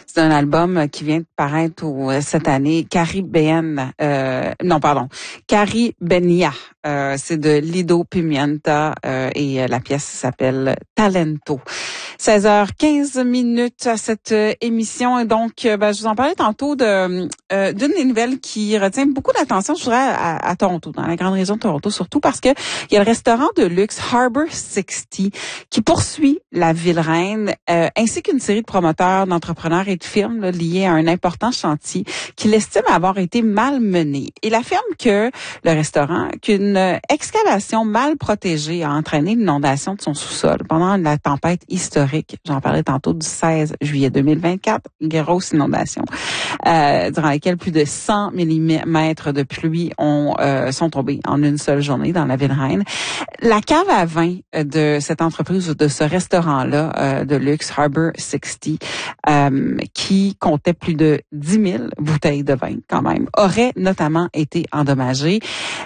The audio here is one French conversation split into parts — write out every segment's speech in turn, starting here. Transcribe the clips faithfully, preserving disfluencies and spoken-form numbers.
C'est un album qui vient de paraître au, cette année, Caribbean, euh, non pardon, Caribenia. Euh, c'est de Lido Pimienta euh, et la pièce s'appelle Talento. seize heures quinze minutes à cette euh, émission et donc ben, je vous en parlais tantôt de euh, d'une des nouvelles qui retient beaucoup d'attention, je dirais à, à Toronto, dans la grande région de Toronto surtout parce que il y a le restaurant de luxe Harbour sixty qui poursuit la ville reine euh, ainsi qu'une série de promoteurs, d'entrepreneurs et de firmes là, liés à un important chantier qu'il estime avoir été mal mené. Il affirme que le restaurant, qu'une excavation mal protégée a entraîné l'inondation de son sous-sol pendant la tempête historique. J'en parlais tantôt du seize juillet deux mille vingt-quatre, grosse inondation, euh, durant laquelle plus de cent millimètres de pluie ont euh, sont tombés en une seule journée dans la ville reine. La cave à vin de cette entreprise, de ce restaurant-là euh, de luxe Harbour sixty, euh, qui comptait plus de dix mille bouteilles de vin quand même, aurait notamment été endommagée.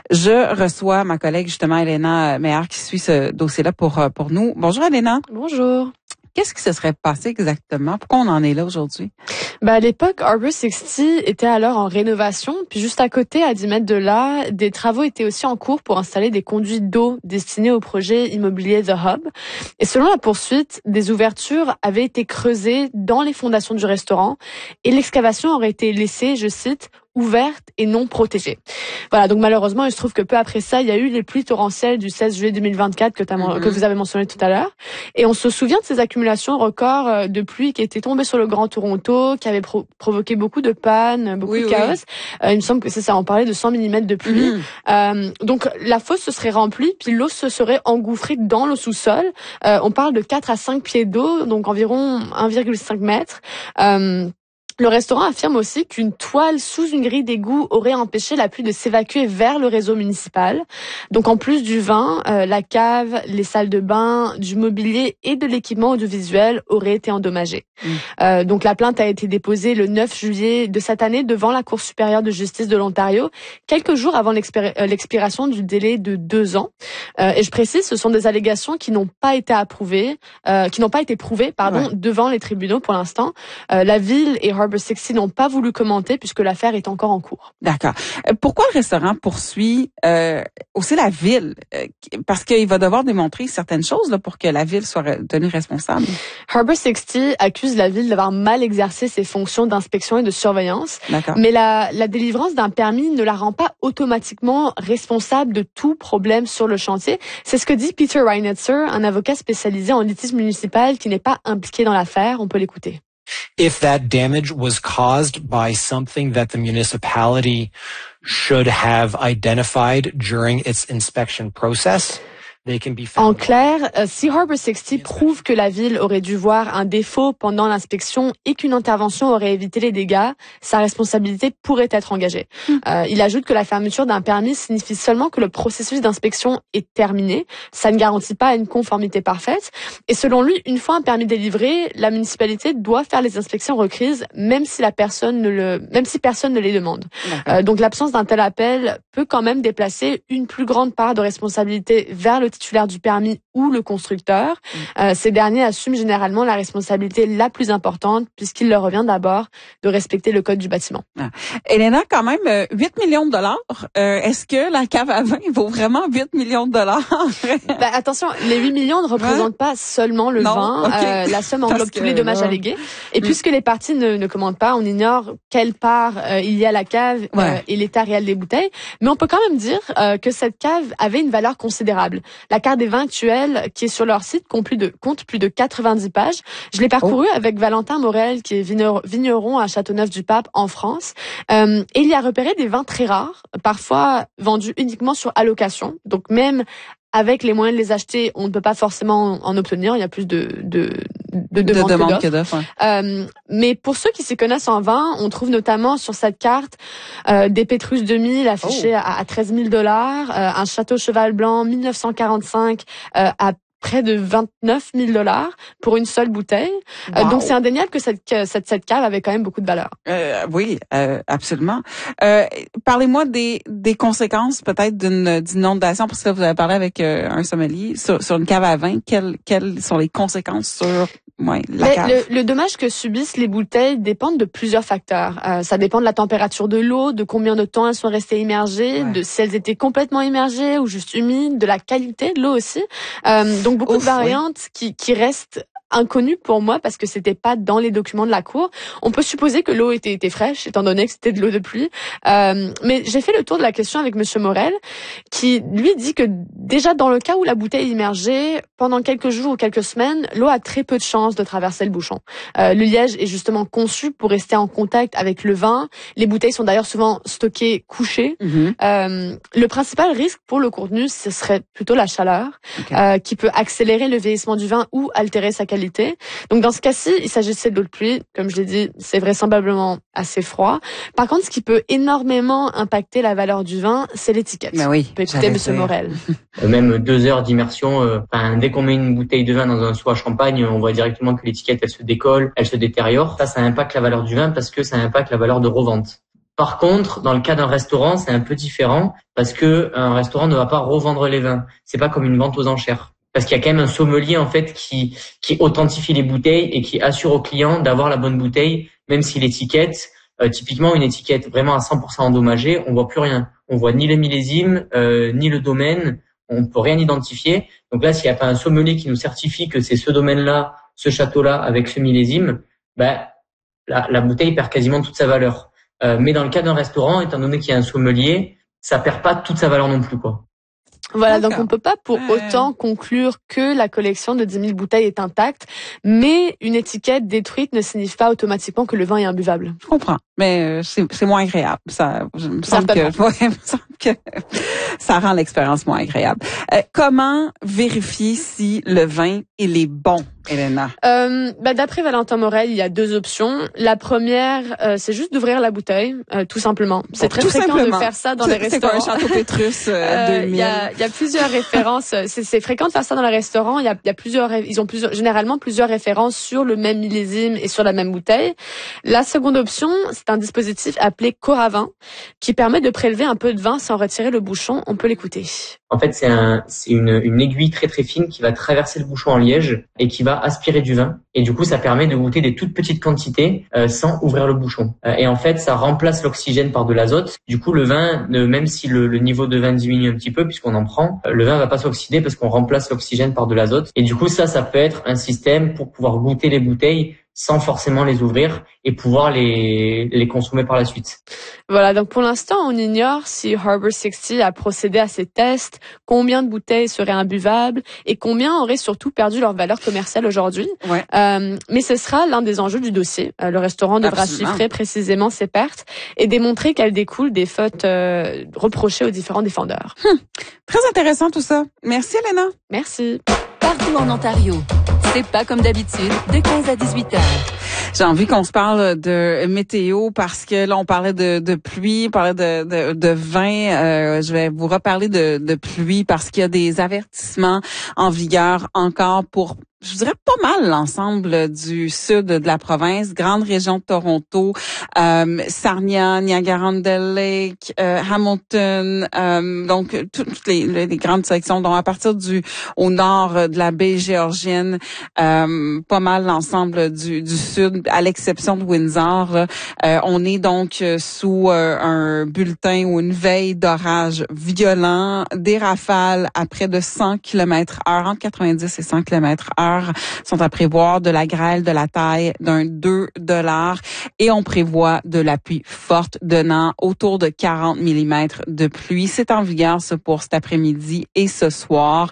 Je reçois ma collègue justement Elena Meillard qui suit ce dossier-là pour pour nous. Bonjour Elena. Bonjour. Qu'est-ce qui se serait passé exactement? Pourquoi on en est là aujourd'hui? Ben, à l'époque, Harbour sixty était alors en rénovation. Puis juste à côté, à dix mètres de là, des travaux étaient aussi en cours pour installer des conduits d'eau destinés au projet immobilier The Hub. Et selon la poursuite, des ouvertures avaient été creusées dans les fondations du restaurant et l'excavation aurait été laissée, je cite, ouverte et non protégée. Voilà, donc malheureusement, il se trouve que peu après ça, il y a eu les pluies torrentielles du seize juillet deux mille vingt-quatre que, t'as, mm-hmm. que vous avez mentionné tout à l'heure. Et on se souvient de ces accumulations records de pluie qui étaient tombées sur le Grand Toronto, qui avaient pro- provoqué beaucoup de pannes, beaucoup oui, de chaos. Oui. Euh, il me semble que c'est ça, on parlait de cent millimètres de pluie. Mm-hmm. Euh, donc la fosse se serait remplie, puis l'eau se serait engouffrée dans le sous-sol. Euh, on parle de quatre à cinq pieds d'eau, donc environ un virgule cinq mètres. Euh, Le restaurant affirme aussi qu'une toile sous une grille d'égout aurait empêché la pluie de s'évacuer vers le réseau municipal. Donc en plus du vin, euh, la cave, les salles de bain, du mobilier et de l'équipement audiovisuel auraient été endommagés. Mmh. Euh, donc la plainte a été déposée le neuf juillet de cette année devant la Cour supérieure de justice de l'Ontario, quelques jours avant l'expir- euh, l'expiration du délai de deux ans. Euh, et je précise, ce sont des allégations qui n'ont pas été approuvées, euh, qui n'ont pas été prouvées, pardon, ouais. devant les tribunaux pour l'instant. Euh, la ville et Harbour sixty n'ont pas voulu commenter puisque l'affaire est encore en cours. D'accord. Pourquoi le restaurant poursuit euh, aussi la ville? Parce qu'il va devoir démontrer certaines choses là, pour que la ville soit tenue responsable. Harbour sixty accuse la ville d'avoir mal exercé ses fonctions d'inspection et de surveillance. D'accord. Mais la, la délivrance d'un permis ne la rend pas automatiquement responsable de tout problème sur le chantier. C'est ce que dit Peter Reinetzer, un avocat spécialisé en litige municipal qui n'est pas impliqué dans l'affaire. On peut l'écouter. If that damage was caused by something that the municipality should have identified during its inspection process, they can be found. En clair, euh, si Harbour sixty prouve que la ville aurait dû voir un défaut pendant l'inspection et qu'une intervention aurait évité les dégâts, sa responsabilité pourrait être engagée. Mmh. Euh, il ajoute que la fermeture d'un permis signifie seulement que le processus d'inspection est terminé. Ça ne garantit pas une conformité parfaite. Et selon lui, une fois un permis délivré, la municipalité doit faire les inspections requises, même si la personne ne le, même si personne ne les demande. Euh, donc l'absence d'un tel appel peut quand même déplacer une plus grande part de responsabilité vers le titulaire du permis ou le constructeur. Mmh. Euh, ces derniers assument généralement la responsabilité la plus importante puisqu'il leur revient d'abord de respecter le code du bâtiment. Ah. Elena, quand même, euh, huit millions de dollars. Euh, est-ce que la cave à vin vaut vraiment huit millions de dollars? Ben, attention, les huit millions ne représentent hein? pas seulement le non, vin. Okay. Euh, la somme englobe tous les dommages là... allégués. Et mmh. puisque les parties ne, ne commandent pas, on ignore quelle part euh, il y a à la cave ouais. euh, et l'état réel des bouteilles. Mais on peut quand même dire euh, que cette cave avait une valeur considérable. La carte des vins actuels, qui est sur leur site, compte plus de, compte plus de quatre-vingt-dix pages. Je l'ai parcouru oh. avec Valentin Morel, qui est vigneron à Châteauneuf-du-Pape, en France. Euh, et il y a repéré des vins très rares, parfois vendus uniquement sur allocation. Donc même avec les moyens de les acheter, on ne peut pas forcément en obtenir. Il y a plus de, de, de demandes de demande que d'offres. Ouais. Euh, mais pour ceux qui s'y connaissent en vin, on trouve notamment sur cette carte euh, des Pétrus deux mille affichés oh. à, à treize mille dollars, euh, un Château Cheval Blanc mille neuf cent quarante-cinq euh, à près de vingt-neuf mille dollars pour une seule bouteille. Wow. Euh, donc c'est indéniable que cette, que cette cette cave avait quand même beaucoup de valeur. Euh, oui, euh, absolument. Euh, parlez-moi des des conséquences peut-être d'une d'inondation, parce que là, vous avez parlé avec euh, un sommelier sur, sur une cave à vin. Quelles quelles sont les conséquences sur ouais, la Mais cave. le, le dommage que subissent les bouteilles dépend de plusieurs facteurs. Euh, ça dépend de la température de l'eau, de combien de temps elles sont restées immergées, ouais. de si elles étaient complètement immergées ou juste humides, de la qualité de l'eau aussi. Euh, donc beaucoup Ouf, de variantes oui. qui, qui restent inconnu pour moi parce que c'était pas dans les documents de la cour. On peut supposer que l'eau était, était fraîche étant donné que c'était de l'eau de pluie. Euh, mais j'ai fait le tour de la question avec Monsieur Morel qui lui dit que déjà dans le cas où la bouteille est immergée pendant quelques jours ou quelques semaines, l'eau a très peu de chances de traverser le bouchon. Euh, le liège est justement conçu pour rester en contact avec le vin. Les bouteilles sont d'ailleurs souvent stockées couchées. Mm-hmm. Euh, le principal risque pour le contenu, ce serait plutôt la chaleur okay. euh, qui peut accélérer le vieillissement du vin ou altérer sa qualité. Donc dans ce cas-ci, il s'agissait de l'eau de pluie. Comme je l'ai dit, c'est vraisemblablement assez froid. Par contre, ce qui peut énormément impacter la valeur du vin, c'est l'étiquette. Mais oui, on peut écouter Monsieur Morel. Même deux heures d'immersion, euh, enfin, dès qu'on met une bouteille de vin dans un seau à champagne, on voit directement que l'étiquette, elle se décolle, elle se détériore. Ça, ça impacte la valeur du vin parce que ça impacte la valeur de revente. Par contre, dans le cas d'un restaurant, c'est un peu différent parce que un restaurant ne va pas revendre les vins. C'est pas comme une vente aux enchères. Parce qu'il y a quand même un sommelier en fait qui qui authentifie les bouteilles et qui assure au client d'avoir la bonne bouteille, même si l'étiquette, euh, typiquement une étiquette vraiment à cent pour cent endommagée, on voit plus rien. On voit ni le millésime, euh, ni le domaine, on peut rien identifier. Donc là, s'il n'y a pas un sommelier qui nous certifie que c'est ce domaine-là, ce château-là avec ce millésime, ben la, la bouteille perd quasiment toute sa valeur. Euh, mais dans le cas d'un restaurant, étant donné qu'il y a un sommelier, ça perd pas toute sa valeur non plus, quoi. Voilà, D'accord. donc on peut pas pour euh... autant conclure que la collection de dix mille bouteilles est intacte, mais une étiquette détruite ne signifie pas automatiquement que le vin est imbuvable. Je comprends, mais euh, c'est, c'est moins agréable. Ça, je me semble que, ouais, il me semble que ça rend l'expérience moins agréable. Euh, comment vérifier si le vin il est bon, Elena? Euh, bah, d'après Valentin Morel, il y a deux options. La première, euh, c'est juste d'ouvrir la bouteille, euh, tout simplement. C'est bon, très fréquent simplement. de faire ça dans c'est, les restaurants. C'est pas un Château Pétrus euh, deux mille. Il y a, il y a plusieurs références. C'est, c'est fréquent de faire ça dans les restaurants. Il y a, il y a plusieurs, ils ont plusieurs, généralement plusieurs références sur le même millésime et sur la même bouteille. La seconde option, c'est un dispositif appelé Coravin qui permet de prélever un peu de vin sans retirer le bouchon. On peut l'écouter. En fait, c'est, un, c'est une, une aiguille très très fine qui va traverser le bouchon en liège et qui va aspirer du vin. Et du coup, ça permet de goûter des toutes petites quantités euh, sans ouvrir le bouchon. Euh, et en fait, ça remplace l'oxygène par de l'azote. Du coup, le vin, euh, même si le, le niveau de vin diminue un petit peu puisqu'on en prend, euh, le vin va pas s'oxyder parce qu'on remplace l'oxygène par de l'azote. Et du coup, ça, ça peut être un système pour pouvoir goûter les bouteilles sans forcément les ouvrir et pouvoir les, les consommer par la suite. Voilà, donc pour l'instant, on ignore si Harbor soixante a procédé à ces tests, combien de bouteilles seraient imbuvables et combien auraient surtout perdu leur valeur commerciale aujourd'hui. Ouais. Euh, mais ce sera l'un des enjeux du dossier. Euh, le restaurant devra Absolument. chiffrer précisément ses pertes et démontrer qu'elles découlent des fautes euh, reprochées aux différents défendeurs. Hum, très intéressant tout ça. Merci, Elena. Merci. Partout en Ontario. C'est pas comme d'habitude, de quinze à dix-huit heures. J'ai envie qu'on se parle de météo parce que là, on parlait de, de pluie, on parlait de, de, de vin. Euh, je vais vous reparler de, de pluie parce qu'il y a des avertissements en vigueur encore pour, je dirais, pas mal l'ensemble du sud de la province, grande région de Toronto, euh, Sarnia, Niagara-on-the-Lake, euh, Hamilton, euh, donc toutes les, les grandes sections, dont à partir du au nord de la baie géorgienne, euh, pas mal l'ensemble du, du sud, à l'exception de Windsor. Euh, on est donc sous euh, un bulletin ou une veille d'orage violent, des rafales à près de cent kilomètres heure, entre quatre-vingt-dix et cent kilomètres heure. Sont à prévoir de la grêle de la taille d'un deux dollars et on prévoit de la pluie forte donnant autour de quarante millimètres de pluie. C'est en vigueur ça pour cet après-midi et ce soir.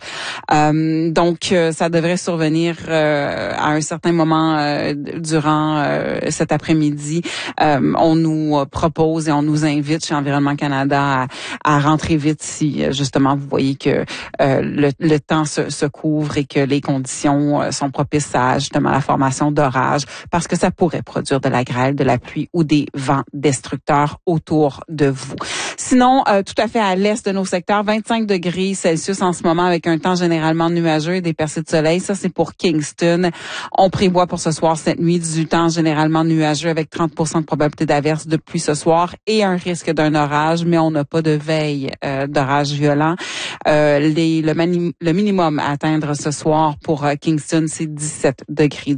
Euh, donc euh, ça devrait survenir euh, à un certain moment euh, durant euh, cet après-midi. Euh, on nous propose et on nous invite chez Environnement Canada à, à rentrer vite si justement vous voyez que euh, le, le temps se, se couvre et que les conditions sont propices à justement la formation d'orages parce que ça pourrait produire de la grêle, de la pluie ou des vents destructeurs autour de vous. Sinon, euh, tout à fait à l'est de nos secteurs, vingt-cinq degrés Celsius en ce moment avec un temps généralement nuageux et des percées de soleil. Ça, c'est pour Kingston. On prévoit pour ce soir, cette nuit, du temps généralement nuageux avec trente pour cent de probabilité d'averse de pluie ce soir et un risque d'un orage, mais on n'a pas de veille euh, d'orage violent. Euh, les, le, mani- le minimum à atteindre ce soir pour euh, Kingston, c'est dix-sept degrés.